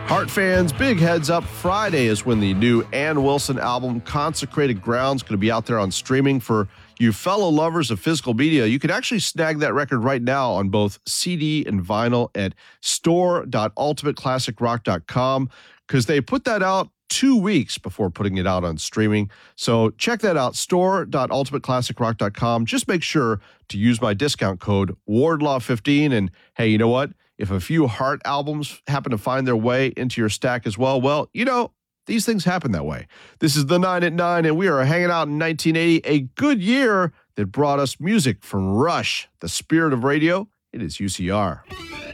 Heart fans, big heads up. Friday is when the new Ann Wilson album, Consecrated Ground, is going to be out there on streaming. For you fellow lovers of physical media, you can actually snag that record right now on both CD and vinyl at store.ultimateclassicrock.com because they put that out 2 weeks before putting it out on streaming. So check that out, store.ultimateclassicrock.com. Just make sure to use my discount code WARDLAW15. And hey, you know what? If a few Heart albums happen to find their way into your stack as well, you know, these things happen that way. This is the 9 at 9, and we are hanging out in 1980, a good year that brought us music from Rush, the spirit of radio. It is UCR.